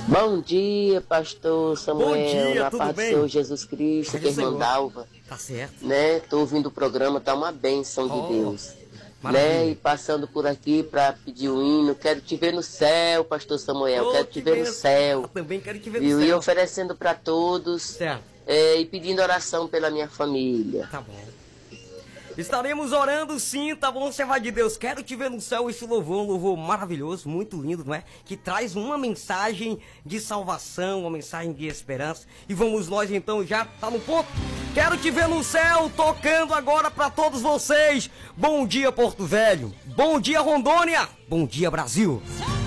Bom dia, pastor Samuel. Bom dia, na tudo paz bem? do Senhor Jesus Cristo, que é irmã Dalva. Tá certo. Né? Tô ouvindo o programa, tá uma bênção de Deus. Maravilha. Né? E passando por aqui para pedir o hino. Quero te ver no céu, pastor Samuel. Quero te ver no céu. Também quero te ver Viu? no céu. E oferecendo para todos. Certo. E pedindo oração pela minha família. Tá bom. Estaremos orando sim, tá bom, serva de Deus? Quero te ver no céu, esse louvor, um louvor maravilhoso, muito lindo, não é? Que traz uma mensagem de salvação, uma mensagem de esperança. E vamos nós então, já tá no ponto. Quero te ver no céu, tocando agora pra todos vocês. Bom dia, Porto Velho. Bom dia, Rondônia. Bom dia, Brasil.